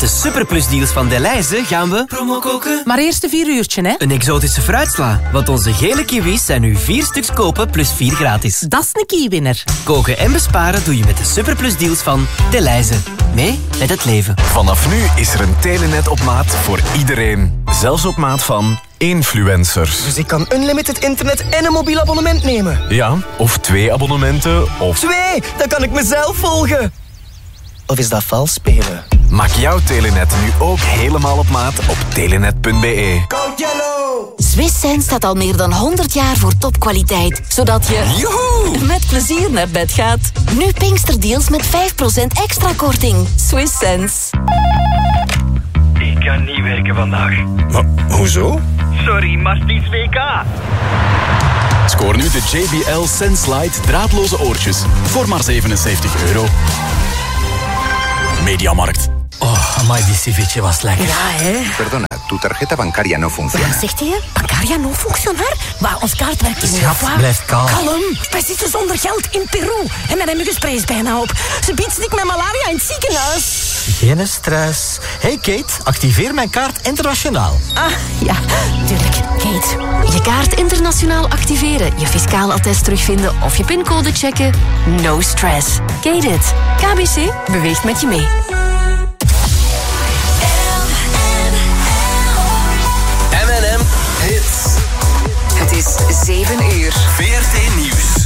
de superplusdeals van Delhaize gaan we promo koken. Maar eerst een 4 uurtje, hè? Een exotische fruitsla, want onze gele kiwis zijn nu 4 stuks kopen plus 4 gratis. Dat is een kiewinner. Koken en besparen doe je met de superplusdeals van Delhaize. Mee met het leven. Vanaf nu is er een Telenet op maat voor iedereen. Zelfs op maat van influencers. Dus ik kan unlimited internet en een mobiel abonnement nemen? Ja, of 2 abonnementen, of... 2! Dan kan ik mezelf volgen! Of is dat vals spelen? Maak jouw Telenet nu ook helemaal op maat op telenet.be. Code Yellow! Swiss Sense staat al meer dan 100 jaar voor topkwaliteit, zodat je met plezier naar bed gaat. Nu Pinksterdeals met 5% extra korting. Swiss Sense. Ik kan niet werken vandaag. Maar, hoezo? Sorry, maar het is WK. Scoor nu de JBL Sense Lite draadloze oortjes voor maar €77. Mediamarkt. Oh, amai, die ceviche was lekker. Ja, hè? Perdona, tu tarjeta bancaria no funciona. Wat zegt hij? Bancaria no functionar? Maar ons kaart werkt niet. Schat, blijf kalm. Kalm. Wij zitten zonder geld in Peru. En met een muggenspray bijna op. Ze biedt ik met malaria in het ziekenhuis. Geen stress. Hey Kate, activeer mijn kaart internationaal. Ah, ja, tuurlijk. Kate, je kaart internationaal activeren, je fiscaal attest terugvinden of je pincode checken. No stress. Kate it. KBC beweegt met je mee. M&M Hits. Het is 7 uur. VRT Nieuws.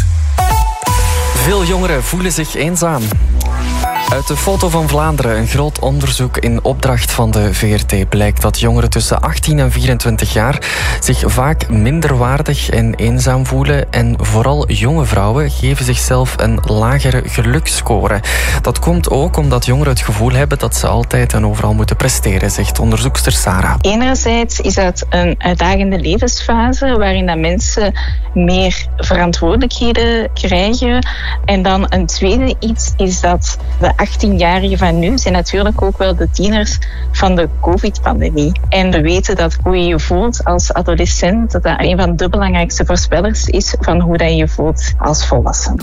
Veel jongeren voelen zich eenzaam. Uit de Foto van Vlaanderen, een groot onderzoek in opdracht van de VRT, blijkt dat jongeren tussen 18 en 24 jaar zich vaak minderwaardig en eenzaam voelen. En vooral jonge vrouwen geven zichzelf een lagere geluksscore. Dat komt ook omdat jongeren het gevoel hebben dat ze altijd en overal moeten presteren, zegt onderzoekster Sarah. Enerzijds is dat een uitdagende levensfase waarin dat mensen meer verantwoordelijkheden krijgen. En dan een tweede iets is dat de 18-jarigen van nu zijn natuurlijk ook wel de tieners van de COVID-pandemie. En we weten dat hoe je je voelt als adolescent, dat een van de belangrijkste voorspellers is van hoe dat je je voelt als volwassene.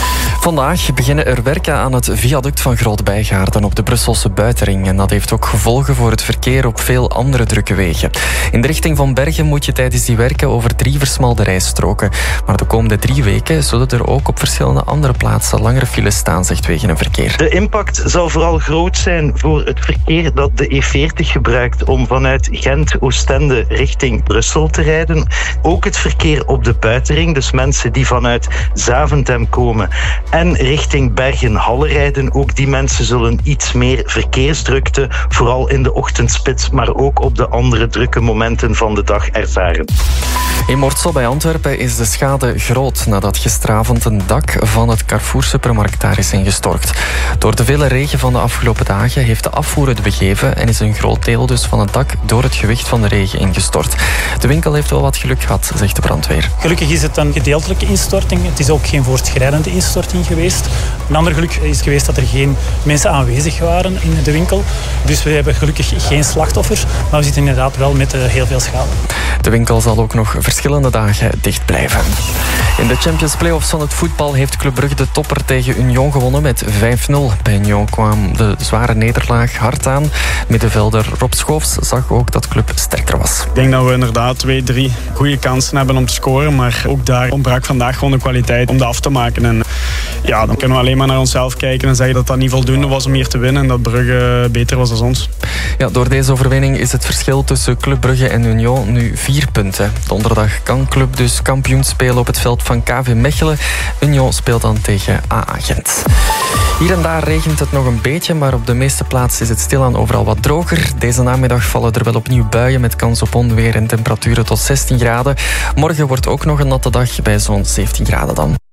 Vandaag beginnen er werken aan het viaduct van Groot-Bijgaarden op de Brusselse Buitenring. En dat heeft ook gevolgen voor het verkeer op veel andere drukke wegen. In de richting van Bergen moet je tijdens die werken over 3 versmalde rijstroken. Maar de komende 3 weken zullen er ook op verschillende andere plaatsen langere files staan, zegt Wegen en Verkeer. De impact zal vooral groot zijn voor het verkeer dat de E40 gebruikt om vanuit Gent, Oostende richting Brussel te rijden. Ook het verkeer op de Buitenring, dus mensen die vanuit Zaventem komen en richting Bergen-Halle rijden. Ook die mensen zullen iets meer verkeersdrukte, vooral in de ochtendspits, maar ook op de andere drukke momenten van de dag ervaren. In Mortsel bij Antwerpen is de schade groot nadat gisteravond een dak van het Carrefour supermarkt daar is ingestort. Door de vele regen van de afgelopen dagen heeft de afvoer het begeven en is een groot deel dus van het dak door het gewicht van de regen ingestort. De winkel heeft wel wat geluk gehad, zegt de brandweer. Gelukkig is het een gedeeltelijke instorting. Het is ook geen voortschrijdende instorting geweest. Een ander geluk is geweest dat er geen mensen aanwezig waren in de winkel. Dus we hebben gelukkig geen slachtoffers, maar we zitten inderdaad wel met heel veel schade. De winkel zal ook nog verschillende dagen dicht blijven. In de Champions Playoffs van het voetbal heeft Club Brugge de topper tegen Union gewonnen met 5-0. Bij Union kwam de zware nederlaag hard aan. Middenvelder Rob Schoofs zag ook dat Club sterker was. Ik denk dat we inderdaad 2-3 goede kansen hebben om te scoren, maar ook daar ontbrak vandaag gewoon de kwaliteit om dat af te maken. En ja, dan kunnen we alleen maar naar onszelf kijken en zeggen dat dat niet voldoende was om hier te winnen en dat Brugge beter was dan ons. Ja, door deze overwinning is het verschil tussen Club Brugge en Union nu 4 punten. Donderdag kan Club dus kampioen spelen op het veld van KV Mechelen. Union speelt dan tegen AA Gent. Hier en daar regent het nog een beetje, maar op de meeste plaatsen is het stilaan overal wat droger. Deze namiddag vallen er wel opnieuw buien met kans op onweer en temperaturen tot 16 graden. Morgen wordt ook nog een natte dag bij zo'n 17 graden dan.